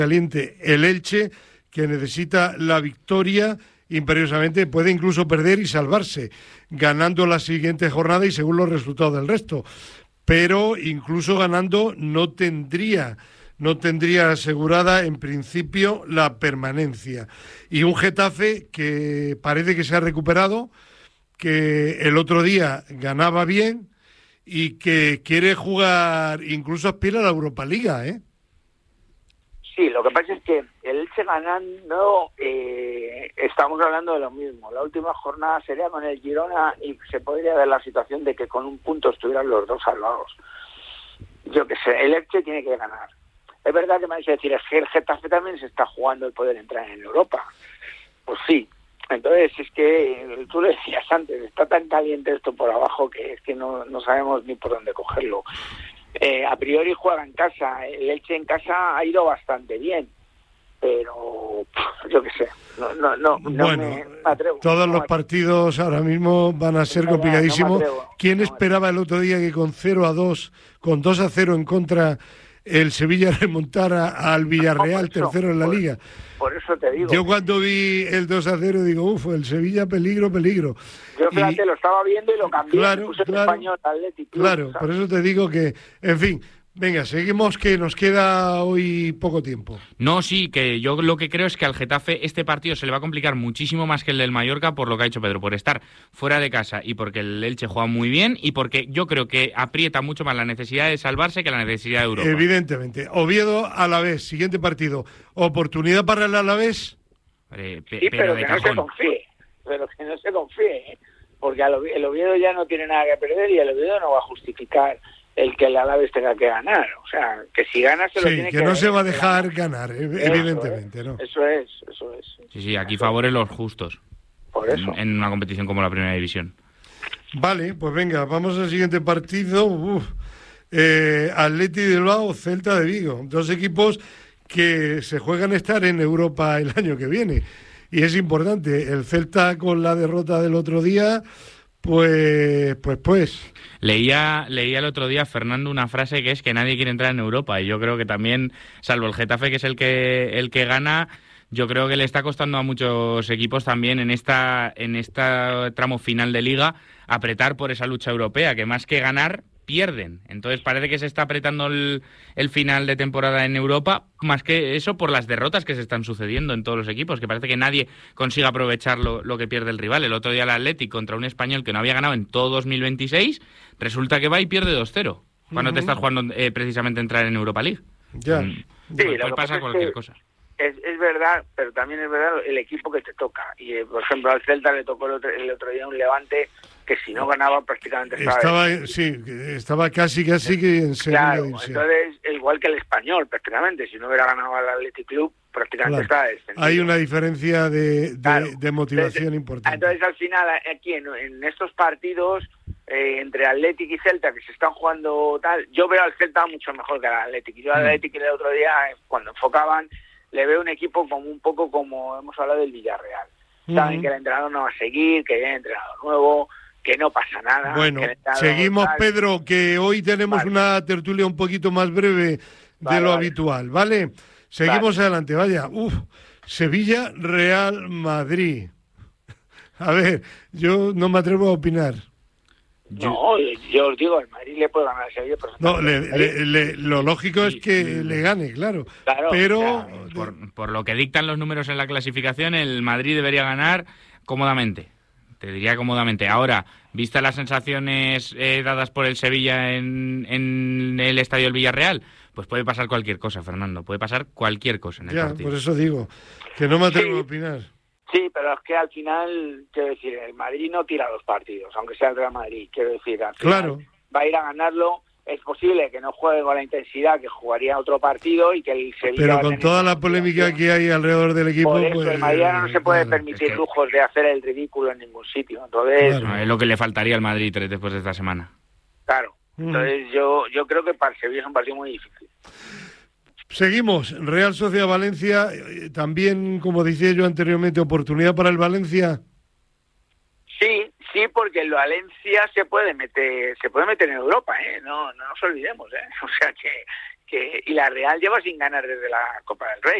caliente el Elche, que necesita la victoria imperiosamente, puede incluso perder y salvarse, ganando la siguiente jornada y según los resultados del resto. Pero incluso ganando no tendría asegurada en principio la permanencia. Y un Getafe que parece que se ha recuperado, que el otro día ganaba bien y que quiere jugar, incluso aspira a la Europa Liga, ¿eh? Sí, lo que pasa es que el Elche ganando, estamos hablando de lo mismo. La última jornada sería con el Girona y se podría ver la situación de que con un punto estuvieran los dos salvados. Yo qué sé, el Elche tiene que ganar. Es verdad que me vais a decir, es que el Getafe también se está jugando el poder entrar en Europa. Pues sí. Entonces, es que tú lo decías antes, está tan caliente esto por abajo que es que no sabemos ni por dónde cogerlo. A priori juega en casa, el Elche en casa ha ido bastante bien, pero yo qué sé, no me atrevo. Todos los partidos ahora mismo van a ser complicadísimos. ¿Quién esperaba el otro día que con 0-2, con 2-0 en contra, el Sevilla remontara al Villarreal, tercero en la Liga? Por eso te digo. Yo cuando vi el 2-0 digo, el Sevilla peligro. Yo fíjate, lo estaba viendo y lo cambié, puse el español Atlético. Claro, por eso te digo que, en fin, venga, seguimos que nos queda hoy poco tiempo. No, sí, que yo lo que creo es que al Getafe este partido se le va a complicar muchísimo más que el del Mallorca por lo que ha dicho Pedro, por estar fuera de casa y porque el Elche juega muy bien y porque yo creo que aprieta mucho más la necesidad de salvarse que la necesidad de Europa. Evidentemente. Oviedo Alavés, siguiente partido. ¿Oportunidad para el Alavés? Pero que no se confíe, porque el Oviedo ya no tiene nada que perder y el Oviedo no va a justificar el que el Alavés tenga que ganar. O sea, que si gana se lo tiene que no se va a dejar ganar, evidentemente, ¿no? Eso es. Sí, aquí favorecen los justos. Por eso. En una competición como la Primera División. Vale, pues venga, vamos al siguiente partido. Athletic de Bilbao, Celta de Vigo. Dos equipos que se juegan estar en Europa el año que viene. Y es importante. El Celta con la derrota del otro día, pues. Leía el otro día, Fernando, una frase que es que nadie quiere entrar en Europa. Y yo creo que también, salvo el Getafe, que es el que gana, yo creo que le está costando a muchos equipos también en esta tramo final de Liga apretar por esa lucha europea, que más que ganar, pierden. Entonces parece que se está apretando el final de temporada en Europa, más que eso por las derrotas que se están sucediendo en todos los equipos, que parece que nadie consigue aprovechar lo que pierde el rival. El otro día el Athletic contra un español que no había ganado en todo 2026, resulta que va y pierde 2-0, cuando te estás jugando precisamente entrar en Europa League. Ya. Puede pasar cualquier cosa. Es verdad, pero también es verdad el equipo que te toca. Y, por ejemplo, al Celta le tocó el otro día un Levante que si no ganaba prácticamente estaba casi que en segunda división. Entonces, igual que el Español prácticamente, si no hubiera ganado al Athletic Club, prácticamente estaba descendido. Hay una diferencia de motivación importante. Entonces, al final, aquí en estos partidos, entre Athletic y Celta, que se están jugando tal, yo veo al Celta mucho mejor que al Athletic. Yo al Athletic el otro día, cuando enfocaban, le veo un equipo como un poco como hemos hablado del Villarreal. Saben que el entrenador no va a seguir, que viene entrenador nuevo, que no pasa nada. Bueno, seguimos, Pedro, que hoy tenemos una tertulia un poquito más breve de lo habitual, ¿vale? Seguimos adelante, vaya. Sevilla, Real Madrid. A ver, yo no me atrevo a opinar. No, yo os digo, el Madrid le puede ganar a Sevilla. No, lo lógico es que le gane, claro. Pero por lo que dictan los números en la clasificación, el Madrid debería ganar cómodamente. Te diría cómodamente. Ahora, vistas las sensaciones dadas por el Sevilla en el estadio del Villarreal, pues puede pasar cualquier cosa, Fernando. Puede pasar cualquier cosa en el partido. Por eso digo que no me atrevo a opinar. Sí, pero es que al final, quiero decir, el Madrid no tira los partidos, aunque sea el Real Madrid. Quiero decir, al final va a ir a ganarlo. Es posible que no juegue con la intensidad que jugaría otro partido y que el Sevilla... Pero con toda la polémica que hay alrededor del equipo... Por eso, el Madrid no se puede permitir lujos de hacer el ridículo en ningún sitio. Entonces, es lo que le faltaría al Madrid después de esta semana. Claro. Entonces yo creo que para el Sevilla es un partido muy difícil. Seguimos. Real Sociedad Valencia, también, como decía yo anteriormente, oportunidad para el Valencia. Sí, porque el Valencia se puede meter en Europa, no nos olvidemos, o sea y la Real lleva sin ganar desde la Copa del Rey.